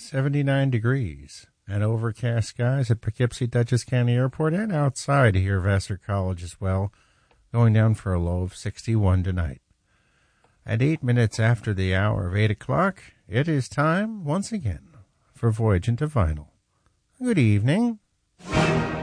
79 degrees and overcast skies at Poughkeepsie Dutchess County Airport and outside here, Vassar College as well, going down for a low of 61 tonight. At 8 minutes after the hour of 8 o'clock, it is time once again for Voyage into Vinyl. Good evening.